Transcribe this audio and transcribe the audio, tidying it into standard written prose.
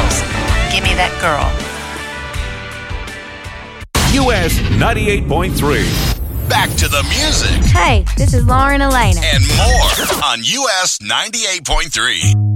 Beatles. Give me that girl. US 98.3. Back to the music. Hey, this is Lauren Elena. And more on US 98.3.